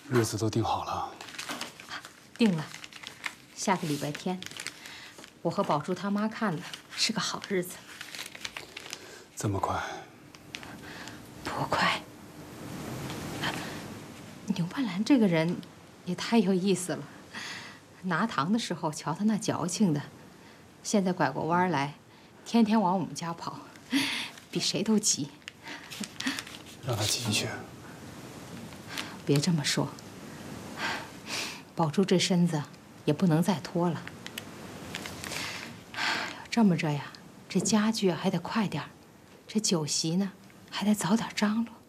日子都定好了。 定了，下个礼拜天，我和宝珠他妈看了，是个好日子。 这么快？ 不快。牛半兰这个人也太有意思了，拿糖的时候瞧他那矫情的，现在拐过弯来，天天往我们家跑，比谁都急。 让他急去。 别这么说，宝珠这身子也不能再拖了。这么着呀，这家具还得快点儿，这酒席呢还得早点张罗。